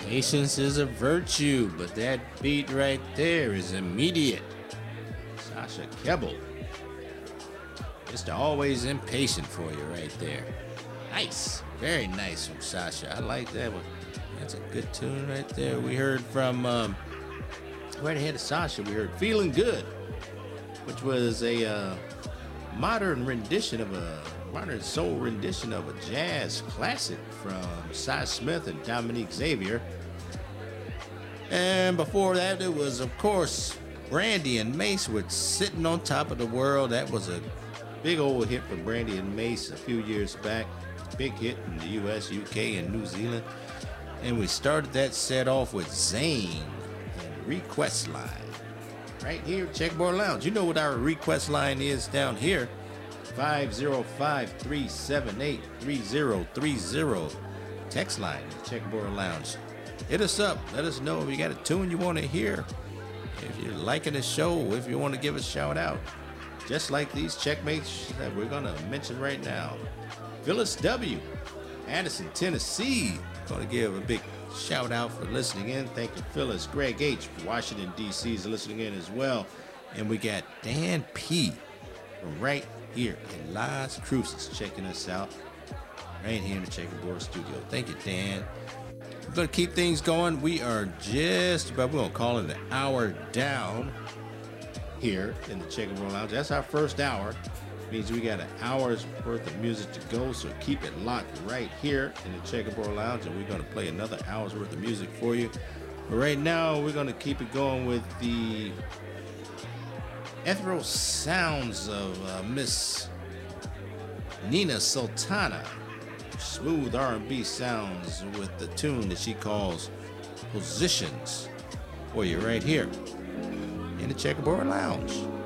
Patience is a virtue, but that beat right there is immediate. Sasha Kebbel. Mr. Always Impatient for you right there. Nice. Very nice from Sasha. I like that one. That's a good tune right there. We heard from, right ahead of Sasha, we heard Feeling Good, which was a modern soul rendition of a jazz classic from Sy Smith and Dominique Xavier. And before that, it was, of course, Brandy and Mace with Sitting on Top of the World. That was a big old hit for Brandy and Mace a few years back. Big hit in the US, UK, and New Zealand. And we started that set off with Zayn and Request Line. Right here at Checkerboard Lounge. You know what our request line is down here. 505-378-3030. Text line at Checkerboard Lounge. Hit us up. Let us know if you got a tune you want to hear. If you're liking the show, if you want to give a shout out. Just like these checkmates that we're going to mention right now. Phyllis W., Addison, Tennessee. Going to give a big shout out for listening in. Thank you, Phyllis. Greg H., Washington, D.C. is listening in as well. And we got Dan P. from right here in Las Cruces checking us out right here in the Checkerboard studio. Thank you, Dan. We're going to keep things going. We are just about, we're going to call it an hour down here in the Checkerboard Lounge. That's our first hour. Means we got an hour's worth of music to go, so keep it locked right here in the Checkerboard Lounge, and we're going to play another hour's worth of music for you. But right now, we're going to keep it going with the ethereal sounds of Miss Nina Sultana. Smooth R&B sounds with the tune that she calls Positions for you right here in the Checkerboard Lounge.